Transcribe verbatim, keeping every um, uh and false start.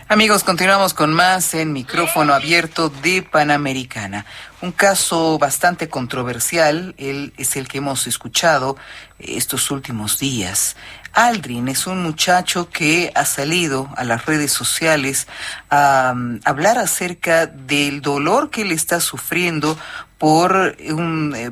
Amigos, continuamos con más en micrófono abierto de Panamericana. Un caso bastante controversial, él es el que hemos escuchado estos últimos días. Aldrin es un muchacho que ha salido a las redes sociales a um, hablar acerca del dolor que él está sufriendo por un eh,